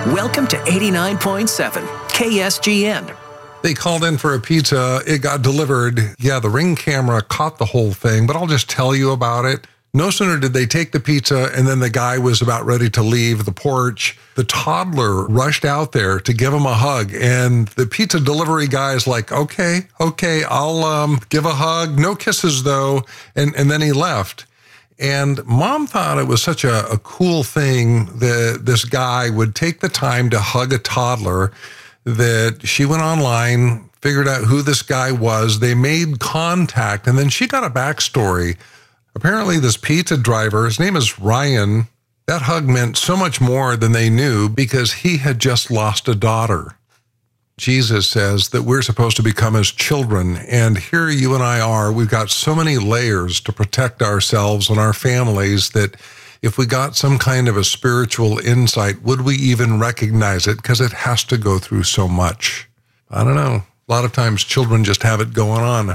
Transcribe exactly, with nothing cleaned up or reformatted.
Welcome to eighty-nine point seven K S G N. They called in for a pizza. It got delivered. Yeah, the Ring camera caught the whole thing, but I'll just tell you about it. No sooner did they take the pizza and then the guy was about ready to leave the porch, the toddler rushed out there to give him a hug. And the pizza delivery guy is like, okay, okay, I'll um, give a hug. No kisses though. And, and then he left. And mom thought it was such a, a cool thing that this guy would take the time to hug a toddler that she went online, figured out who this guy was. They made contact, and then she got a backstory. Apparently, this pizza driver, his name is Ryan, that hug meant so much more than they knew because he had just lost a daughter. Jesus says that we're supposed to become his children, and here you and I are. We've got so many layers to protect ourselves and our families that if we got some kind of a spiritual insight, would we even recognize it? Because it has to go through so much. I don't know. A lot of times children just have it going on.